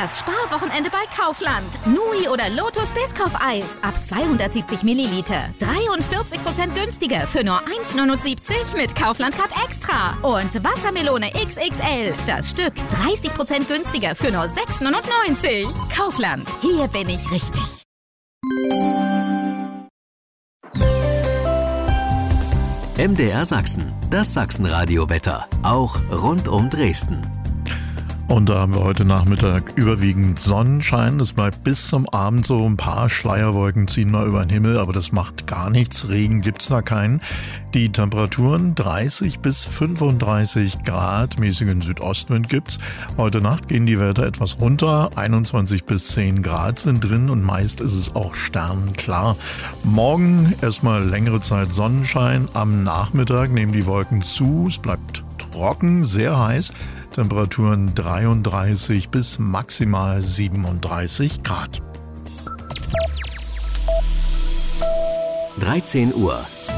Das Sparwochenende bei Kaufland. Nui oder Lotus Biscoff-Eis ab 270 Milliliter. 43% günstiger für nur 1,79 mit Kaufland Card Extra. Und Wassermelone XXL. Das Stück 30% günstiger für nur 6,99. Kaufland. Hier bin ich richtig. MDR Sachsen. Das Sachsenradio-Wetter. Auch rund um Dresden. Und da haben wir heute Nachmittag überwiegend Sonnenschein. Es bleibt bis zum Abend so. Ein paar Schleierwolken ziehen mal über den Himmel, aber das macht gar nichts. Regen gibt's da keinen. Die Temperaturen 30 bis 35 Grad. Mäßigen Südostwind gibt's. Heute Nacht gehen die Werte etwas runter. 21 bis 10 Grad sind drin und meist ist es auch sternenklar. Morgen erstmal längere Zeit Sonnenschein. Am Nachmittag nehmen die Wolken zu. Es bleibt trocken, sehr heiß. Temperaturen 33 bis maximal 37 Grad. 13 Uhr.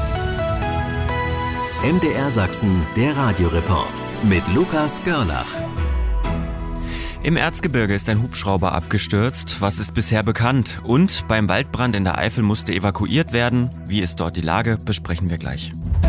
MDR Sachsen, der Radioreport mit Lukas Görlach. Im Erzgebirge ist ein Hubschrauber abgestürzt. Was ist bisher bekannt? Und beim Waldbrand in der Eifel musste evakuiert werden. Wie ist dort die Lage? Besprechen wir gleich.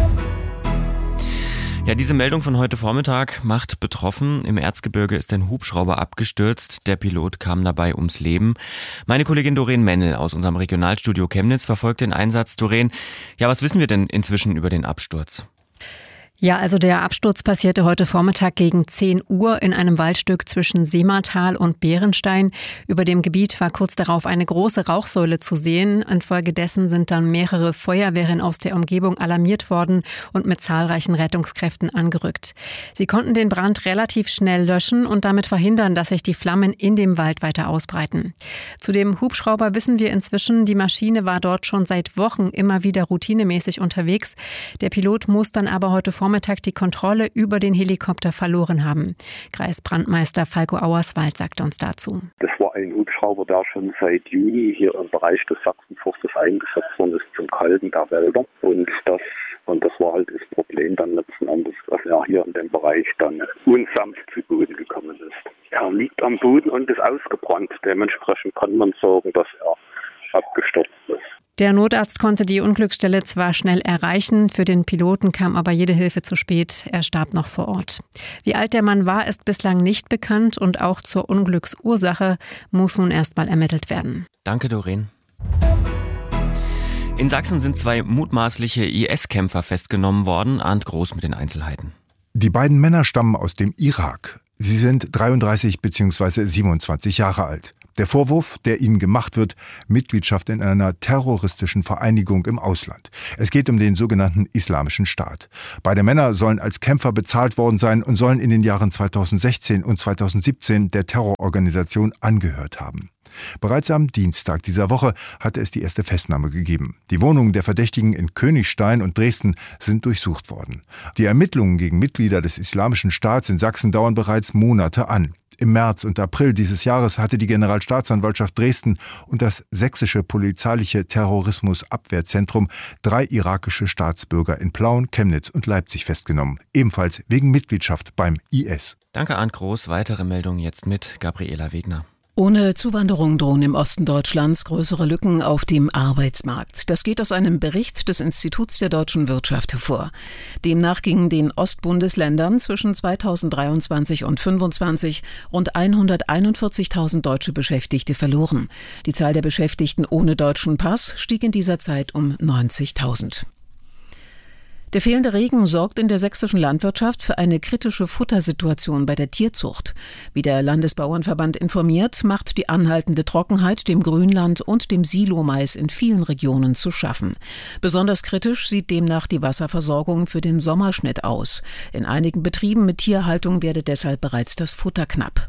Ja, diese Meldung von heute Vormittag macht betroffen. Im Erzgebirge ist ein Hubschrauber abgestürzt. Der Pilot kam dabei ums Leben. Meine Kollegin Doreen Mennel aus unserem Regionalstudio Chemnitz verfolgt den Einsatz. Doreen, ja, was wissen wir denn inzwischen über den Absturz? Ja, also der Absturz passierte heute Vormittag gegen 10 Uhr in einem Waldstück zwischen Seematal und Bärenstein. Über dem Gebiet war kurz darauf eine große Rauchsäule zu sehen. Infolgedessen sind dann mehrere Feuerwehren aus der Umgebung alarmiert worden und mit zahlreichen Rettungskräften angerückt. Sie konnten den Brand relativ schnell löschen und damit verhindern, dass sich die Flammen in dem Wald weiter ausbreiten. Zu dem Hubschrauber wissen wir inzwischen, die Maschine war dort schon seit Wochen immer wieder routinemäßig unterwegs. Der Pilot muss dann aber heute Vormittag die Kontrolle über den Helikopter verloren haben. Kreisbrandmeister Falco Auerswald sagte uns dazu. Das war ein Hubschrauber, der schon seit Juni hier im Bereich des Sachsenforstes eingesetzt worden ist zum Kalten der Wälder. Und das war halt das Problem dann letzten Endes, dass er hier in dem Bereich dann unsanft zu Boden gekommen ist. Er liegt am Boden und ist ausgebrannt. Dementsprechend kann man sagen, dass er abgestürzt ist. Der Notarzt konnte die Unglücksstelle zwar schnell erreichen, für den Piloten kam aber jede Hilfe zu spät. Er starb noch vor Ort. Wie alt der Mann war, ist bislang nicht bekannt und auch zur Unglücksursache muss nun erstmal ermittelt werden. Danke, Doreen. In Sachsen sind 2 mutmaßliche IS-Kämpfer festgenommen worden. Arndt Groß mit den Einzelheiten. Die beiden Männer stammen aus dem Irak. Sie sind 33 bzw. 27 Jahre alt. Der Vorwurf, der ihnen gemacht wird, Mitgliedschaft in einer terroristischen Vereinigung im Ausland. Es geht um den sogenannten Islamischen Staat. Beide Männer sollen als Kämpfer bezahlt worden sein und sollen in den Jahren 2016 und 2017 der Terrororganisation angehört haben. Bereits am Dienstag dieser Woche hatte es die erste Festnahme gegeben. Die Wohnungen der Verdächtigen in Königstein und Dresden sind durchsucht worden. Die Ermittlungen gegen Mitglieder des Islamischen Staats in Sachsen dauern bereits Monate an. Im März und April dieses Jahres hatte die Generalstaatsanwaltschaft Dresden und das sächsische polizeiliche Terrorismusabwehrzentrum 3 irakische Staatsbürger in Plauen, Chemnitz und Leipzig festgenommen, ebenfalls wegen Mitgliedschaft beim IS. Danke, Arndt Groß. Weitere Meldungen jetzt mit Gabriela Wegner. Ohne Zuwanderung drohen im Osten Deutschlands größere Lücken auf dem Arbeitsmarkt. Das geht aus einem Bericht des Instituts der deutschen Wirtschaft hervor. Demnach gingen den Ostbundesländern zwischen 2023 und 2025 rund 141.000 deutsche Beschäftigte verloren. Die Zahl der Beschäftigten ohne deutschen Pass stieg in dieser Zeit um 90.000. Der fehlende Regen sorgt in der sächsischen Landwirtschaft für eine kritische Futtersituation bei der Tierzucht. Wie der Landesbauernverband informiert, macht die anhaltende Trockenheit dem Grünland und dem Silomais in vielen Regionen zu schaffen. Besonders kritisch sieht demnach die Wasserversorgung für den Sommerschnitt aus. In einigen Betrieben mit Tierhaltung werde deshalb bereits das Futter knapp.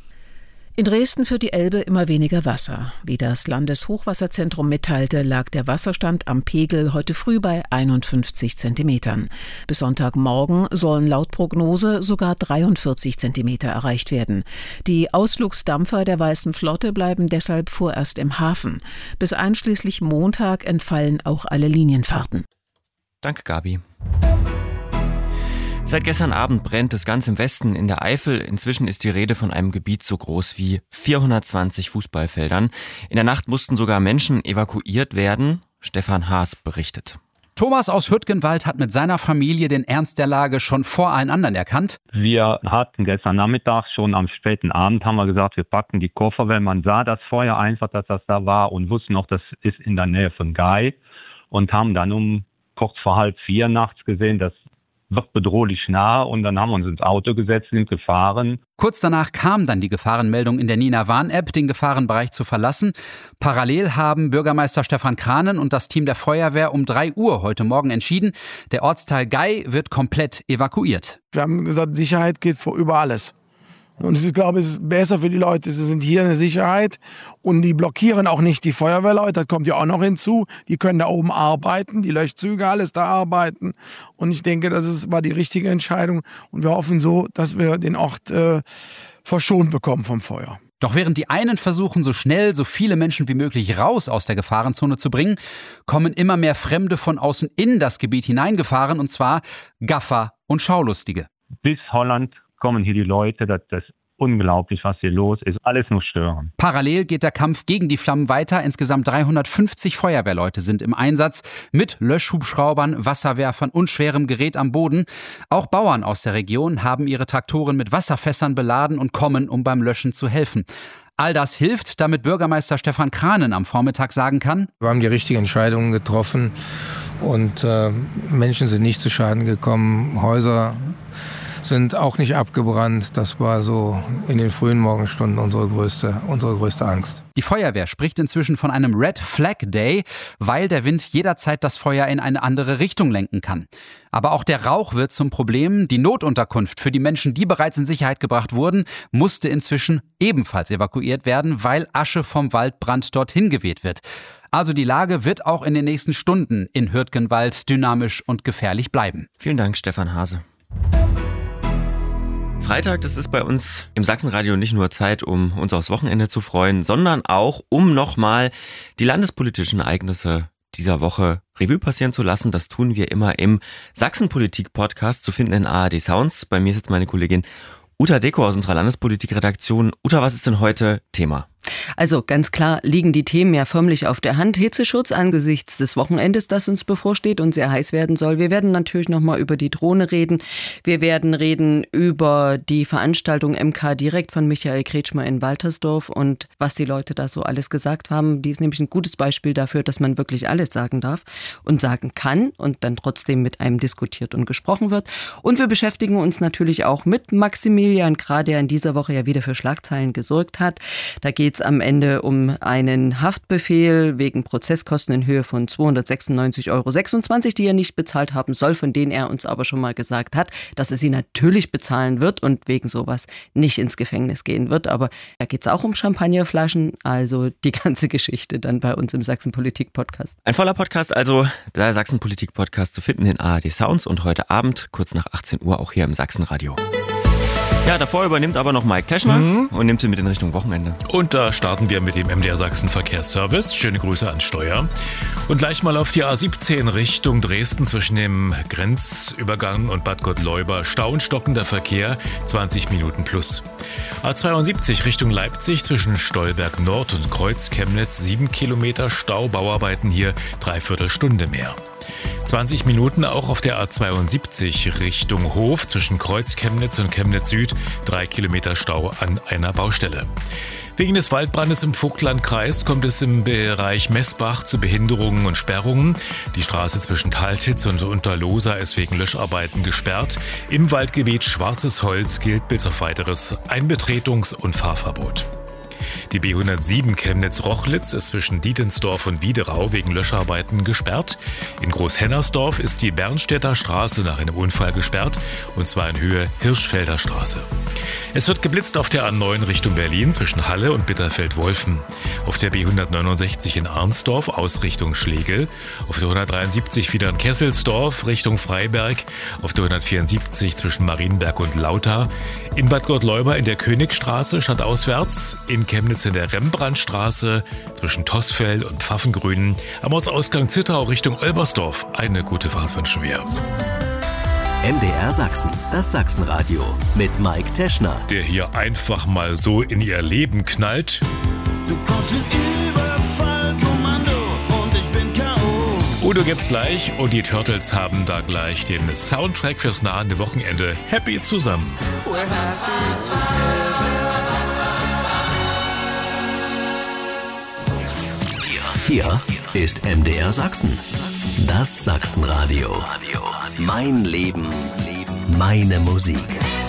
In Dresden führt die Elbe immer weniger Wasser. Wie das Landeshochwasserzentrum mitteilte, lag der Wasserstand am Pegel heute früh bei 51 Zentimetern. Bis Sonntagmorgen sollen laut Prognose sogar 43 Zentimeter erreicht werden. Die Ausflugsdampfer der Weißen Flotte bleiben deshalb vorerst im Hafen. Bis einschließlich Montag entfallen auch alle Linienfahrten. Danke, Gabi. Seit gestern Abend brennt es ganz im Westen in der Eifel. Inzwischen ist die Rede von einem Gebiet so groß wie 420 Fußballfeldern. In der Nacht mussten sogar Menschen evakuiert werden. Stefan Haas berichtet. Thomas aus Hürtgenwald hat mit seiner Familie den Ernst der Lage schon vor allen anderen erkannt. Wir hatten gestern Nachmittag, schon am späten Abend, haben wir gesagt, wir packen die Koffer, weil man sah das Feuer einfach, dass das da war und wussten noch, das ist in der Nähe von Gei und haben dann um kurz vor 3:30 nachts gesehen, das wird bedrohlich nah und dann haben wir uns ins Auto gesetzt, sind gefahren. Kurz danach kam dann die Gefahrenmeldung in der Nina Warn-App, den Gefahrenbereich zu verlassen. Parallel haben Bürgermeister Stefan Kranen und das Team der Feuerwehr um 3 Uhr heute Morgen entschieden, der Ortsteil Gei wird komplett evakuiert. Wir haben gesagt, Sicherheit geht über alles. Und ich glaube, es ist besser für die Leute, sie sind hier in der Sicherheit und die blockieren auch nicht die Feuerwehrleute, das kommt ja auch noch hinzu. Die können da oben arbeiten, die Löschzüge, alles da arbeiten. Und ich denke, war die richtige Entscheidung und wir hoffen so, dass wir den Ort verschont bekommen vom Feuer. Doch während die einen versuchen, so schnell so viele Menschen wie möglich raus aus der Gefahrenzone zu bringen, kommen immer mehr Fremde von außen in das Gebiet hineingefahren, und zwar Gaffer und Schaulustige. Bis Holland kommen hier die Leute, das ist unglaublich, was hier los ist, alles nur stören. Parallel geht der Kampf gegen die Flammen weiter. Insgesamt 350 Feuerwehrleute sind im Einsatz mit Löschhubschraubern, Wasserwerfern und schwerem Gerät am Boden. Auch Bauern aus der Region haben ihre Traktoren mit Wasserfässern beladen und kommen, um beim Löschen zu helfen. All das hilft, damit Bürgermeister Stefan Kranen am Vormittag sagen kann: Wir haben die richtigen Entscheidungen getroffen und Menschen sind nicht zu Schaden gekommen, Häuser sind auch nicht abgebrannt. Das war so in den frühen Morgenstunden unsere größte Angst. Die Feuerwehr spricht inzwischen von einem Red Flag Day, weil der Wind jederzeit das Feuer in eine andere Richtung lenken kann. Aber auch der Rauch wird zum Problem. Die Notunterkunft für die Menschen, die bereits in Sicherheit gebracht wurden, musste inzwischen ebenfalls evakuiert werden, weil Asche vom Waldbrand dorthin geweht wird. Also die Lage wird auch in den nächsten Stunden in Hürtgenwald dynamisch und gefährlich bleiben. Vielen Dank, Stefan Hase. Freitag, das ist bei uns im Sachsenradio nicht nur Zeit, um uns aufs Wochenende zu freuen, sondern auch, um nochmal die landespolitischen Ereignisse dieser Woche Revue passieren zu lassen. Das tun wir immer im Sachsenpolitik-Podcast, zu finden in ARD Sounds. Bei mir ist jetzt meine Kollegin Uta Deko aus unserer Landespolitik-Redaktion. Uta, was ist denn heute Thema? Also ganz klar liegen die Themen ja förmlich auf der Hand. Hitzeschutz angesichts des Wochenendes, das uns bevorsteht und sehr heiß werden soll. Wir werden natürlich nochmal über die Drohne reden. Wir werden reden über die Veranstaltung MK Direkt von Michael Kretschmer in Waltersdorf und was die Leute da so alles gesagt haben. Die ist nämlich ein gutes Beispiel dafür, dass man wirklich alles sagen darf und sagen kann und dann trotzdem mit einem diskutiert und gesprochen wird. Und wir beschäftigen uns natürlich auch mit Maximilian Krah, der in dieser Woche ja wieder für Schlagzeilen gesorgt hat. Da geht es am Ende um einen Haftbefehl wegen Prozesskosten in Höhe von 296,26 €, die er nicht bezahlt haben soll, von denen er uns aber schon mal gesagt hat, dass er sie natürlich bezahlen wird und wegen sowas nicht ins Gefängnis gehen wird. Aber da geht es auch um Champagnerflaschen, also die ganze Geschichte dann bei uns im Sachsenpolitik-Podcast. Ein voller Podcast, also der Sachsenpolitik-Podcast zu finden in ARD Sounds und heute Abend, kurz nach 18 Uhr, auch hier im Sachsenradio. Ja, davor übernimmt aber noch Mike Teschner und nimmt sie mit in Richtung Wochenende. Und da starten wir mit dem MDR Sachsen Verkehrsservice. Schöne Grüße an Steuer. Und gleich mal auf die A17 Richtung Dresden zwischen dem Grenzübergang und Bad Gottleuba. Stau und stockender Verkehr, 20 Minuten plus. A72 Richtung Leipzig zwischen Stolberg Nord und Kreuz Chemnitz, 7 Kilometer Stau, Bauarbeiten hier 3/4 Stunde mehr. 20 Minuten auch auf der A72 Richtung Hof zwischen Kreuz Chemnitz und Chemnitz Süd, 3 Kilometer Stau an einer Baustelle. Wegen des Waldbrandes im Vogtlandkreis kommt es im Bereich Messbach zu Behinderungen und Sperrungen. Die Straße zwischen Taltitz und Unterlohsa ist wegen Löscharbeiten gesperrt. Im Waldgebiet Schwarzes Holz gilt bis auf weiteres ein Betretungs- und Fahrverbot. Die B107 Chemnitz-Rochlitz ist zwischen Dietensdorf und Wiederau wegen Löscharbeiten gesperrt. In Großhennersdorf ist die Bernstädter Straße nach einem Unfall gesperrt, und zwar in Höhe Hirschfelder Straße. Es wird geblitzt auf der A9 Richtung Berlin zwischen Halle und Bitterfeld-Wolfen. Auf der B169 in Arnsdorf aus Richtung Schlegel. Auf der 173 wieder in Kesselsdorf Richtung Freiberg. Auf der 174 zwischen Marienberg und Lauter. In Bad Gottleuba in der Königstraße stadtauswärts. In Chemnitz in der Rembrandtstraße zwischen Tossfeld und Pfaffengrünen. Am Ortsausgang Zittau Richtung Olbersdorf. Eine gute Fahrt wünschen wir. MDR Sachsen, das Sachsenradio mit Mike Teschner. Der hier einfach mal so in ihr Leben knallt. Du kommst in Überfallkommando und ich bin K.O. Udo gibt's gleich und die Turtles haben da gleich den Soundtrack fürs nahende Wochenende Happy zusammen. We're happy together. Hier ist MDR Sachsen, das Sachsenradio. Mein Leben, meine Musik.